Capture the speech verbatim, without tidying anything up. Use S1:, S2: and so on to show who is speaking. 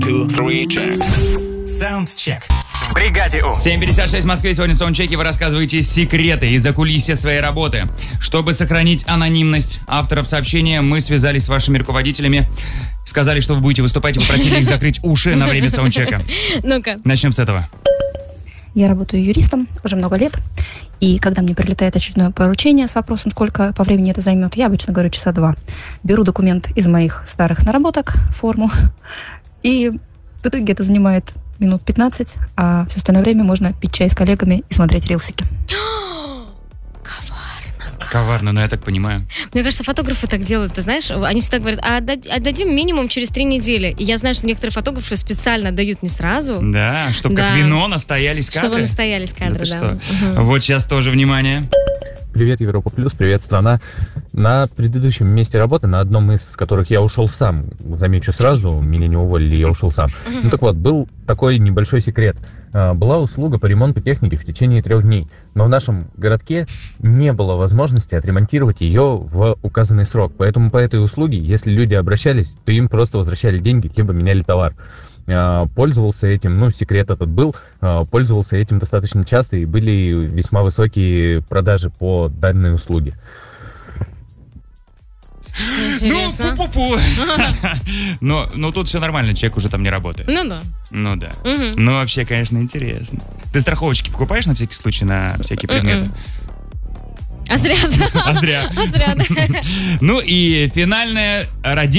S1: two, three, check. Soundcheck.
S2: В бригаде У.
S3: семь пятьдесят шесть в Москве. Сегодня в саундчеке вы рассказываете секреты из-за кулисья своей работы. Чтобы сохранить анонимность авторов сообщения, мы связались с вашими руководителями, сказали, что вы будете выступать и попросили их закрыть уши на время саундчека.
S4: Ну-ка.
S3: Начнем с этого.
S5: Я работаю юристом уже много лет, и когда мне прилетает очередное поручение с вопросом, сколько по времени это займет, я обычно говорю часа два. Беру документ из моих старых наработок, форму, и в итоге это занимает минут пятнадцать, а все остальное время можно пить чай с коллегами и смотреть рилсики.
S3: Коварно, но я так понимаю.
S4: Мне кажется, фотографы так делают, ты знаешь, они всегда говорят, а отдадим минимум через три недели. И я знаю, что некоторые фотографы специально дают не сразу.
S3: Да, чтобы
S4: Да.
S3: как вино настоялись кадры.
S4: Чтобы настоялись кадры,
S3: Это
S4: да.
S3: что?
S4: Угу.
S3: Вот сейчас тоже внимание.
S6: Привет, Европа Плюс, привет, страна. На предыдущем месте работы, на одном из которых я ушел сам, замечу сразу, меня не уволили, я ушел сам. Ну так вот, был такой небольшой секрет. Была услуга по ремонту техники в течение трех дней, но в нашем городке не было возможности отремонтировать ее в указанный срок. Поэтому по этой услуге, если люди обращались, то им просто возвращали деньги, либо меняли товар. Пользовался этим, ну, секрет этот был, пользовался этим достаточно часто, и были весьма высокие продажи по данной услуге.
S4: Интересно.
S3: Ну, пу-пу-пу. но, но тут все нормально, человек уже там не работает.
S4: Ну да.
S3: Ну да.
S4: Угу.
S3: Ну вообще, конечно, интересно. Ты страховочки покупаешь на всякий случай, на всякие предметы?
S4: А зря, да.
S3: А зря.
S4: А зря, да.
S3: Ну и финальное.